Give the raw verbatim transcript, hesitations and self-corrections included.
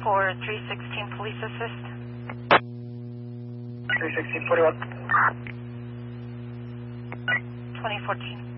for three sixteen police assist. three sixteen forty-one. twenty fourteen.